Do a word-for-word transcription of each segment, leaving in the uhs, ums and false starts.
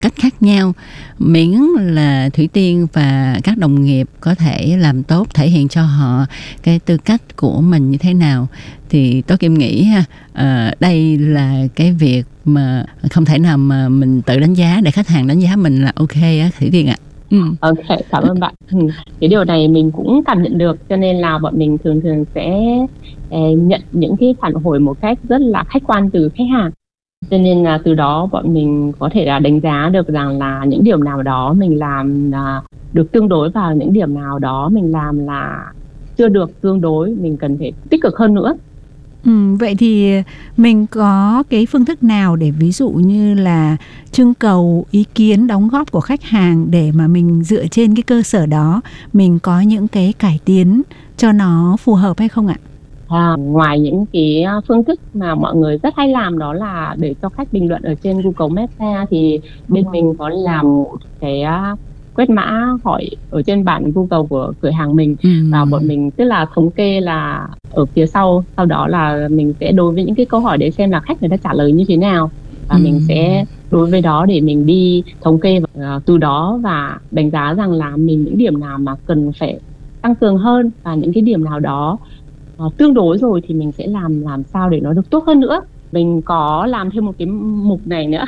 cách khác nhau, miễn là Thủy Tiên và các đồng nghiệp có thể làm tốt, thể hiện cho họ cái tư cách của mình như thế nào, thì tôi Kim nghĩ ha, à, đây là cái việc mà không thể nào mà mình tự đánh giá để khách hàng đánh giá mình là ok á Thủy Tiên ạ. Ừ. Ok, cảm ơn bạn. Ừ. Cái điều này mình cũng cảm nhận được, cho nên là bọn mình thường thường sẽ eh, nhận những cái phản hồi một cách rất là khách quan từ khách hàng. Cho nên là từ đó bọn mình có thể là đánh giá được rằng là những điểm nào đó mình làm là được tương đối, và những điểm nào đó mình làm là chưa được tương đối, mình cần phải tích cực hơn nữa. Ừ, vậy thì mình có cái phương thức nào để ví dụ như là trưng cầu ý kiến đóng góp của khách hàng để mà mình dựa trên cái cơ sở đó mình có những cái cải tiến cho nó phù hợp hay không ạ? À, ngoài những cái phương thức mà mọi người rất hay làm đó là để cho khách bình luận ở trên Google Meta, thì bên mình có làm một cái quét mã hỏi ở trên bảng Google của cửa hàng mình. ừ. Và bọn mình tức là thống kê là ở phía sau, sau đó là mình sẽ đối với những cái câu hỏi để xem là khách người ta trả lời như thế nào, và ừ. mình sẽ đối với đó để mình đi thống kê và từ đó và đánh giá rằng là mình những điểm nào mà cần phải tăng cường hơn, và những cái điểm nào đó uh, tương đối rồi thì mình sẽ làm làm sao để nó được tốt hơn nữa. Mình có làm thêm một cái mục này nữa.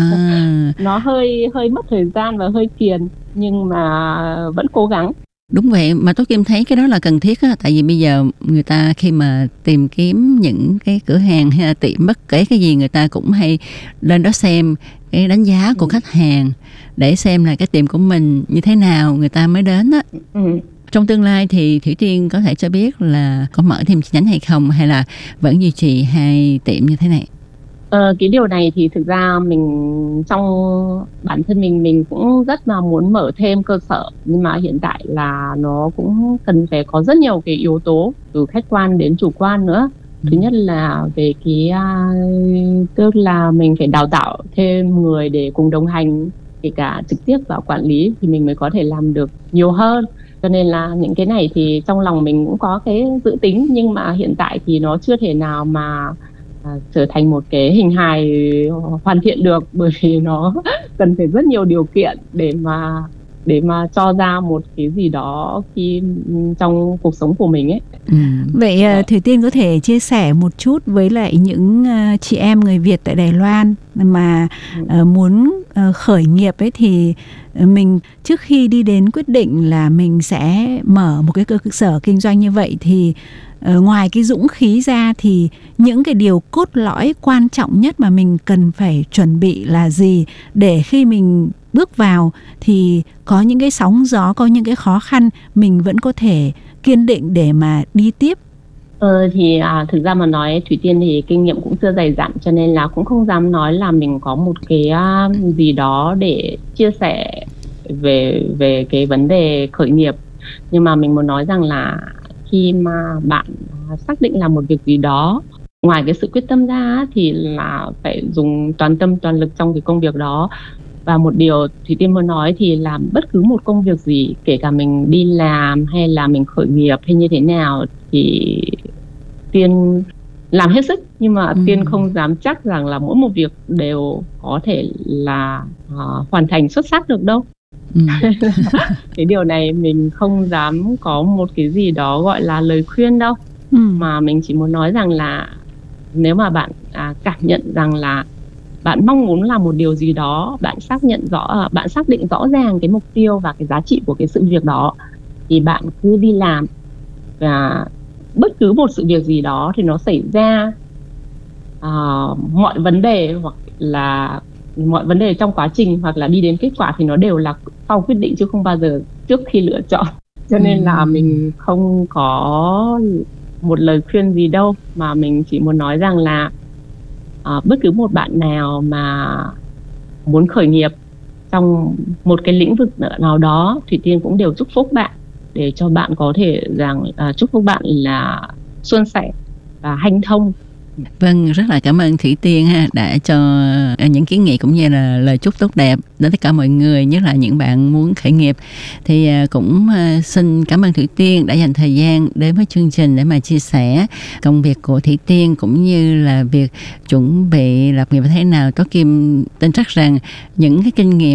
à. Nó hơi hơi mất thời gian và hơi phiền, nhưng mà vẫn cố gắng. Đúng vậy, mà tôi Kim thấy cái đó là cần thiết á, tại vì bây giờ người ta khi mà tìm kiếm những cái cửa hàng hay là tiệm bất kể cái gì, người ta cũng hay lên đó xem cái đánh giá của ừ. khách hàng để xem là cái tiệm của mình như thế nào người ta mới đến á. Ừ. Trong tương lai thì Thủy Tiên có thể cho biết là có mở thêm chi nhánh hay không, hay là vẫn duy trì hai tiệm như thế này? Ờ, cái điều này thì thực ra mình trong bản thân mình mình cũng rất là muốn mở thêm cơ sở, nhưng mà hiện tại là nó cũng cần phải có rất nhiều cái yếu tố từ khách quan đến chủ quan nữa. ừ. Thứ nhất là về cái uh, tức là mình phải đào tạo thêm người để cùng đồng hành, kể cả trực tiếp vào quản lý, thì mình mới có thể làm được nhiều hơn. Cho nên là những cái này thì trong lòng mình cũng có cái dự tính, nhưng mà hiện tại thì nó chưa thể nào mà À, trở thành một cái hình hài hoàn thiện được, bởi vì nó cần phải rất nhiều điều kiện để mà để mà cho ra một cái gì đó khi trong cuộc sống của mình ấy. Ừ. Vậy dạ. Thủy Tiên có thể chia sẻ một chút với lại những uh, chị em người Việt tại Đài Loan mà uh, muốn uh, khởi nghiệp ấy, thì mình trước khi đi đến quyết định là mình sẽ mở một cái cơ sở kinh doanh như vậy thì uh, ngoài cái dũng khí ra thì những cái điều cốt lõi quan trọng nhất mà mình cần phải chuẩn bị là gì, để khi mình bước vào thì có những cái sóng gió, có những cái khó khăn, mình vẫn có thể kiên định để mà đi tiếp? Ờ, thì à, thực ra mà nói Thủy Tiên thì kinh nghiệm cũng chưa dày dặn, cho nên là cũng không dám nói là mình có một cái uh, gì đó để chia sẻ về về cái vấn đề khởi nghiệp. Nhưng mà mình muốn nói rằng là khi mà bạn xác định làm một việc gì đó, ngoài cái sự quyết tâm ra thì là phải dùng toàn tâm toàn lực trong cái công việc đó. Và một điều Thủy Tiên muốn nói thì làm bất cứ một công việc gì, kể cả mình đi làm hay là mình khởi nghiệp hay như thế nào, thì Tiên làm hết sức, nhưng mà ừ. Tiên không dám chắc rằng là mỗi một việc đều có thể là uh, hoàn thành xuất sắc được đâu. ừ. Cái điều này mình không dám có một cái gì đó gọi là lời khuyên đâu. ừ. Mà mình chỉ muốn nói rằng là nếu mà bạn à, cảm nhận rằng là bạn mong muốn làm một điều gì đó, bạn xác nhận rõ, bạn xác định rõ ràng cái mục tiêu và cái giá trị của cái sự việc đó, thì bạn cứ đi làm. Và bất cứ một sự việc gì đó thì nó xảy ra, uh, mọi vấn đề hoặc là mọi vấn đề trong quá trình hoặc là đi đến kết quả thì nó đều là sau quyết định chứ không bao giờ trước khi lựa chọn. Cho nên là mình không có một lời khuyên gì đâu, mà mình chỉ muốn nói rằng là À, bất cứ một bạn nào mà muốn khởi nghiệp trong một cái lĩnh vực nào đó, Thủy Tiên cũng đều chúc phúc bạn, để cho bạn có thể rằng à, chúc phúc bạn là suôn sẻ và hanh thông Vâng, rất là cảm ơn Thủy Tiên ha, đã cho những kiến nghị cũng như là lời chúc tốt đẹp đến tất cả mọi người, nhất là những bạn muốn khởi nghiệp. Thì cũng xin cảm ơn Thủy Tiên đã dành thời gian đến với chương trình để mà chia sẻ công việc của Thủy Tiên cũng như là việc chuẩn bị lập nghiệp thế nào. Tố Kim tin chắc rằng những cái kinh nghiệm